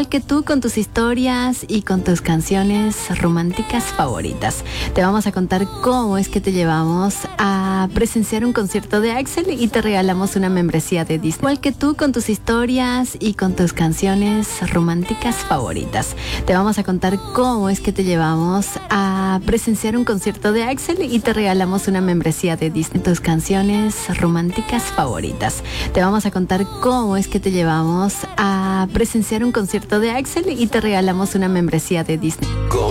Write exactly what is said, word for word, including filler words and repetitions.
igual que tú con tus historias y con tus canciones románticas favoritas. Te vamos a contar cómo es que te llevamos a presenciar un concierto de Axel y te regalamos una membresía de Disney. Igual que tú con tus historias y con tus canciones románticas favoritas. Te vamos a contar cómo es que te llevamos a presenciar un concierto de Axel y te regalamos una membresía de Disney. Tus canciones románticas favoritas. Te vamos a contar cómo es que te llevamos a presenciar un concierto de Axel y te regalamos una membresía de Disney.